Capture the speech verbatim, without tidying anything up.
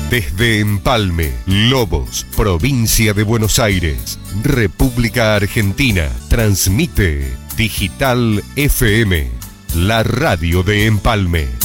Desde Empalme, Lobos, provincia de Buenos Aires, República Argentina, transmite Digital F M, la radio de Empalme.